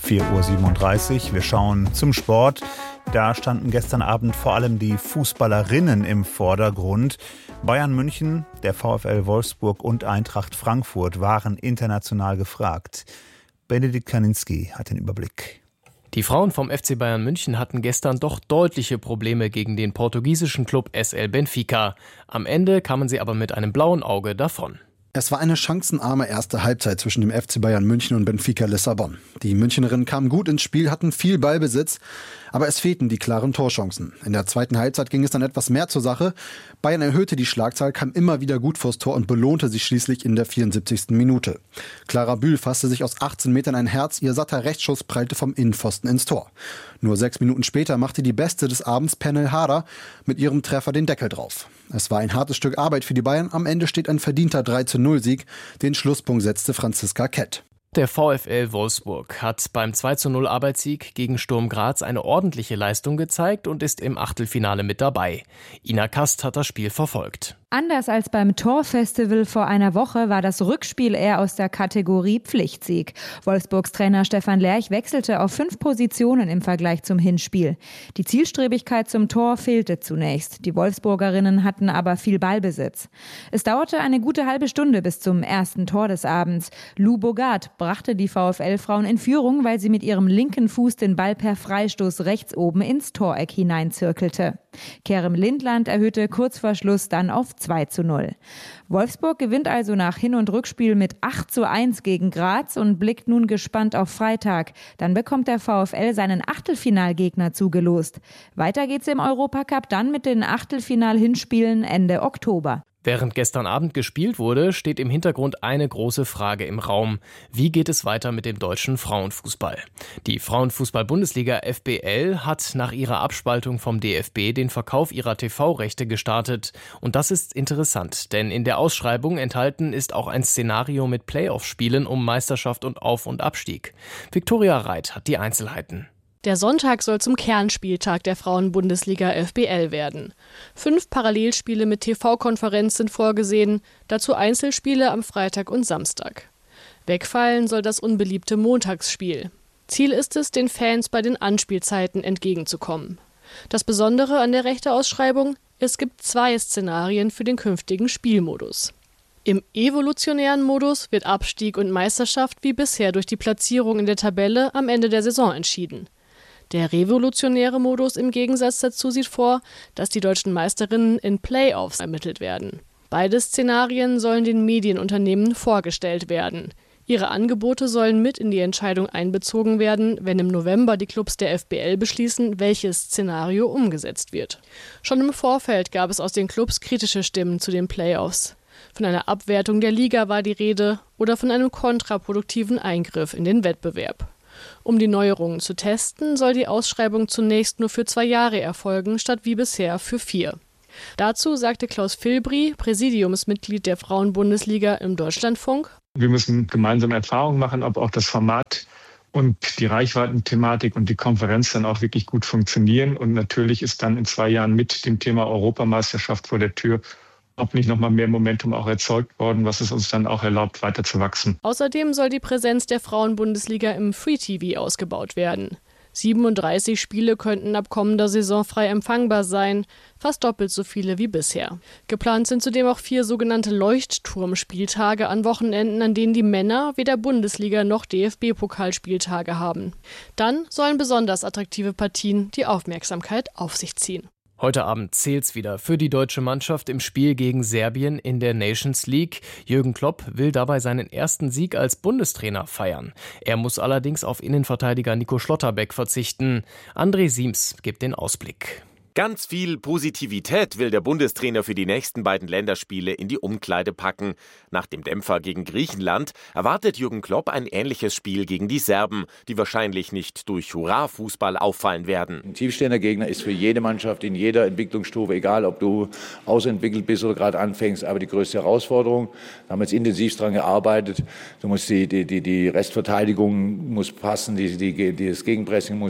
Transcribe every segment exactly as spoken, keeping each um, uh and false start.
vier Uhr siebenunddreißig. Wir schauen zum Sport. Da standen gestern Abend vor allem die Fußballerinnen im Vordergrund. Bayern München, der VfL Wolfsburg und Eintracht Frankfurt waren international gefragt. Benedikt Kaninski hat den Überblick. Die Frauen vom F C Bayern München hatten gestern doch deutliche Probleme gegen den portugiesischen Club S L Benfica. Am Ende kamen sie aber mit einem blauen Auge davon. Es war eine chancenarme erste Halbzeit zwischen dem F C Bayern München und Benfica Lissabon. Die Münchnerinnen kamen gut ins Spiel, hatten viel Ballbesitz, aber es fehlten die klaren Torchancen. In der zweiten Halbzeit ging es dann etwas mehr zur Sache. Bayern erhöhte die Schlagzahl, kam immer wieder gut vors Tor und belohnte sich schließlich in der vierundsiebzigsten Minute. Clara Bühl fasste sich aus achtzehn Metern ein Herz, ihr satter Rechtsschuss prallte vom Innenpfosten ins Tor. Nur sechs Minuten später machte die Beste des Abends, Pernille Harder, mit ihrem Treffer den Deckel drauf. Es war ein hartes Stück Arbeit für die Bayern. Am Ende steht ein verdienter drei zu null Sieg. Den Schlusspunkt setzte Franziska Kett. Der VfL Wolfsburg hat beim zwei zu null Arbeitssieg gegen Sturm Graz eine ordentliche Leistung gezeigt und ist im Achtelfinale mit dabei. Ina Kast hat das Spiel verfolgt. Anders als beim Torfestival vor einer Woche war das Rückspiel eher aus der Kategorie Pflichtsieg. Wolfsburgs Trainer Stefan Lerch wechselte auf fünf Positionen im Vergleich zum Hinspiel. Die Zielstrebigkeit zum Tor fehlte zunächst. Die Wolfsburgerinnen hatten aber viel Ballbesitz. Es dauerte eine gute halbe Stunde bis zum ersten Tor des Abends. Lou Bogart brachte die VfL-Frauen in Führung, weil sie mit ihrem linken Fuß den Ball per Freistoß rechts oben ins Toreck hineinzirkelte. Kerem Lindland erhöhte kurz vor Schluss dann auf zwei zu null. Wolfsburg gewinnt also nach Hin- und Rückspiel mit acht zu eins gegen Graz und blickt nun gespannt auf Freitag. Dann bekommt der VfL seinen Achtelfinalgegner zugelost. Weiter geht's im Europacup dann mit den Achtelfinal-Hinspielen Ende Oktober. Während gestern Abend gespielt wurde, steht im Hintergrund eine große Frage im Raum. Wie geht es weiter mit dem deutschen Frauenfußball? Die Frauenfußball-Bundesliga F B L hat nach ihrer Abspaltung vom D F B den Verkauf ihrer T V-Rechte gestartet. Und das ist interessant, denn in der Ausschreibung enthalten ist auch ein Szenario mit Playoff-Spielen um Meisterschaft und Auf- und Abstieg. Viktoria Reit hat die Einzelheiten. Der Sonntag soll zum Kernspieltag der Frauen-Bundesliga F B L werden. Fünf Parallelspiele mit T V-Konferenz sind vorgesehen, dazu Einzelspiele am Freitag und Samstag. Wegfallen soll das unbeliebte Montagsspiel. Ziel ist es, den Fans bei den Anspielzeiten entgegenzukommen. Das Besondere an der Rechteausschreibung: Es gibt zwei Szenarien für den künftigen Spielmodus. Im evolutionären Modus wird Abstieg und Meisterschaft wie bisher durch die Platzierung in der Tabelle am Ende der Saison entschieden. Der revolutionäre Modus im Gegensatz dazu sieht vor, dass die deutschen Meisterinnen in Playoffs ermittelt werden. Beide Szenarien sollen den Medienunternehmen vorgestellt werden. Ihre Angebote sollen mit in die Entscheidung einbezogen werden, wenn im November die Clubs der F B L beschließen, welches Szenario umgesetzt wird. Schon im Vorfeld gab es aus den Clubs kritische Stimmen zu den Playoffs. Von einer Abwertung der Liga war die Rede oder von einem kontraproduktiven Eingriff in den Wettbewerb. Um die Neuerungen zu testen, soll die Ausschreibung zunächst nur für zwei Jahre erfolgen, statt wie bisher für vier. Dazu sagte Klaus Filbri, Präsidiumsmitglied der Frauen-Bundesliga im Deutschlandfunk: Wir müssen gemeinsam Erfahrungen machen, ob auch das Format und die Reichweitenthematik und die Konferenz dann auch wirklich gut funktionieren. Und natürlich ist dann in zwei Jahren mit dem Thema Europameisterschaft vor der Tür ob nicht nochmal mehr Momentum auch erzeugt worden, was es uns dann auch erlaubt, weiter zu wachsen. Außerdem soll die Präsenz der Frauen-Bundesliga im Free-T V ausgebaut werden. siebenunddreißig Spiele könnten ab kommender Saison frei empfangbar sein, fast doppelt so viele wie bisher. Geplant sind zudem auch vier sogenannte Leuchtturmspieltage an Wochenenden, an denen die Männer weder Bundesliga noch D F B-Pokalspieltage haben. Dann sollen besonders attraktive Partien die Aufmerksamkeit auf sich ziehen. Heute Abend zählt's wieder für die deutsche Mannschaft im Spiel gegen Serbien in der Nations League. Jürgen Klopp will dabei seinen ersten Sieg als Bundestrainer feiern. Er muss allerdings auf Innenverteidiger Nico Schlotterbeck verzichten. André Siems gibt den Ausblick. Ganz viel Positivität will der Bundestrainer für die nächsten beiden Länderspiele in die Umkleide packen. Nach dem Dämpfer gegen Griechenland erwartet Jürgen Klopp ein ähnliches Spiel gegen die Serben, die wahrscheinlich nicht durch Hurra-Fußball auffallen werden. Ein tiefstehender Gegner ist für jede Mannschaft in jeder Entwicklungsstufe, egal ob du ausentwickelt bist oder gerade anfängst, aber die größte Herausforderung. Da haben wir jetzt intensiv daran gearbeitet. Du musst die, die, die, die Restverteidigung muss passen, die, die, die, das Gegenpressing muss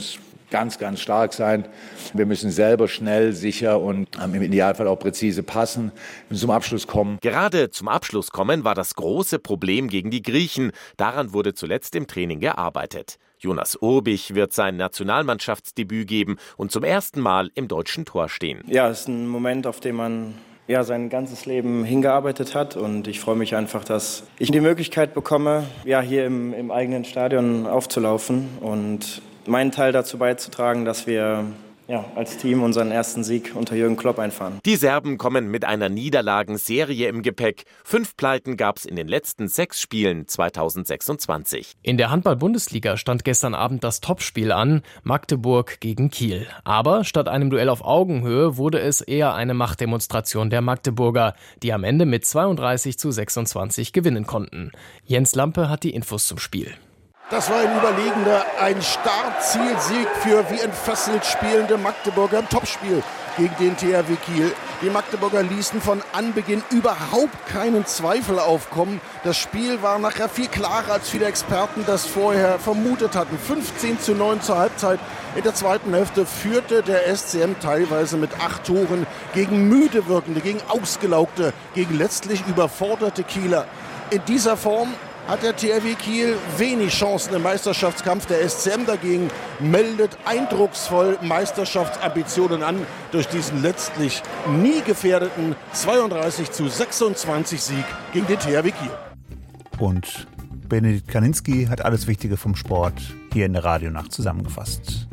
ganz, ganz stark sein. Wir müssen selber schnell, sicher und im Idealfall auch präzise passen, zum Abschluss kommen. Gerade zum Abschluss kommen war das große Problem gegen die Griechen. Daran wurde zuletzt im Training gearbeitet. Jonas Urbich wird sein Nationalmannschaftsdebüt geben und zum ersten Mal im deutschen Tor stehen. Ja, es ist ein Moment, auf den man ja, sein ganzes Leben hingearbeitet hat, und ich freue mich einfach, dass ich die Möglichkeit bekomme, ja, hier im, im eigenen Stadion aufzulaufen und meinen Teil dazu beizutragen, dass wir ja, als Team unseren ersten Sieg unter Jürgen Klopp einfahren. Die Serben kommen mit einer Niederlagenserie im Gepäck. Fünf Pleiten gab es in den letzten sechs Spielen zweitausendsechsundzwanzig. In der Handball-Bundesliga stand gestern Abend das Topspiel an, Magdeburg gegen Kiel. Aber statt einem Duell auf Augenhöhe wurde es eher eine Machtdemonstration der Magdeburger, die am Ende mit zweiunddreißig zu sechsundzwanzig gewinnen konnten. Jens Lampe hat die Infos zum Spiel. Das war ein überlegender, ein Startzielsieg für wie entfesselt spielende Magdeburger im Topspiel gegen den T H W Kiel. Die Magdeburger ließen von Anbeginn überhaupt keinen Zweifel aufkommen. Das Spiel war nachher viel klarer, als viele Experten das vorher vermutet hatten. fünfzehn zu neun zur Halbzeit. In der zweiten Hälfte führte der S C M teilweise mit acht Toren gegen müde wirkende, gegen ausgelaugte, gegen letztlich überforderte Kieler. In dieser Form hat der T H W Kiel wenig Chancen im Meisterschaftskampf. Der S C M dagegen meldet eindrucksvoll Meisterschaftsambitionen an durch diesen letztlich nie gefährdeten zweiunddreißig zu sechsundzwanzig Sieg gegen den T H W Kiel. Und Benedikt Kaninski hat alles Wichtige vom Sport hier in der Radionacht zusammengefasst.